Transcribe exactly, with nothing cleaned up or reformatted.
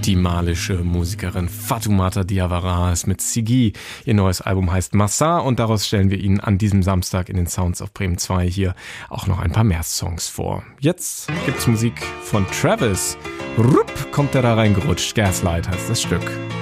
Die malische Musikerin Fatoumata Diawara ist mit Ziggy. Ihr neues Album heißt Massa und daraus stellen wir Ihnen an diesem Samstag in den Sounds of Bremen zwei hier auch noch ein paar mehr Songs vor. Jetzt gibt's Musik von Travis. Rupp kommt er da reingerutscht. Gaslight heißt das Stück.